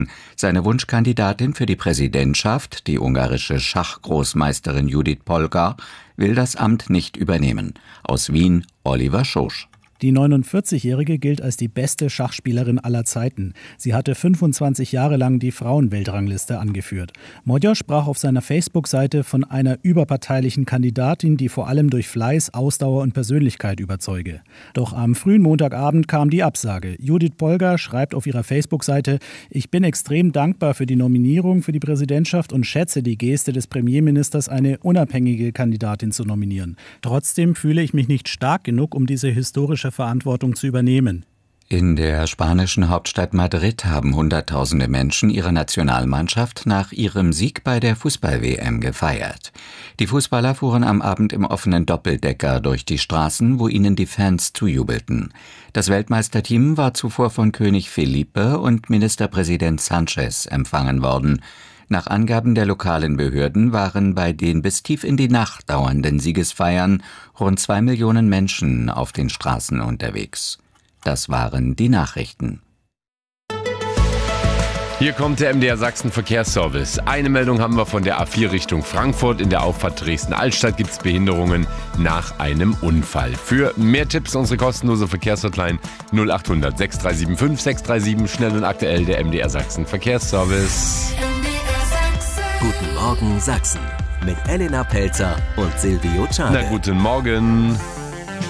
Seine Wunschkandidatin für die Präsidentschaft, die ungarische Schachgroßmeisterin Judith Polgar, will das Amt nicht übernehmen. Aus Wien Oliver Schosch. Die 49-Jährige gilt als die beste Schachspielerin aller Zeiten. Sie hatte 25 Jahre lang die Frauenweltrangliste angeführt. Magyar sprach auf seiner Facebook-Seite von einer überparteilichen Kandidatin, die vor allem durch Fleiß, Ausdauer und Persönlichkeit überzeuge. Doch am frühen Montagabend kam die Absage. Judith Polgar schreibt auf ihrer Facebook-Seite: Ich bin extrem dankbar für die Nominierung für die Präsidentschaft und schätze die Geste des Premierministers, eine unabhängige Kandidatin zu nominieren. Trotzdem fühle ich mich nicht stark genug, um diese historische Verantwortung zu übernehmen. In der spanischen Hauptstadt Madrid haben Hunderttausende Menschen ihre Nationalmannschaft nach ihrem Sieg bei der Fußball-WM gefeiert. Die Fußballer fuhren am Abend im offenen Doppeldecker durch die Straßen, wo ihnen die Fans zujubelten. Das Weltmeisterteam war zuvor von König Felipe und Ministerpräsident Sánchez empfangen worden. Nach Angaben der lokalen Behörden waren bei den bis tief in die Nacht dauernden Siegesfeiern rund 2 Millionen Menschen auf den Straßen unterwegs. Das waren die Nachrichten. Hier kommt der MDR Sachsen Verkehrsservice. Eine Meldung haben wir von der A4 Richtung Frankfurt. In der Auffahrt Dresden-Altstadt gibt es Behinderungen nach einem Unfall. Für mehr Tipps unsere kostenlose Verkehrshotline 0800 6375 637. Schnell und aktuell der MDR Sachsen Verkehrsservice. Guten Morgen Sachsen mit Elena Pelzer und Silvio Czarne. Na, guten Morgen.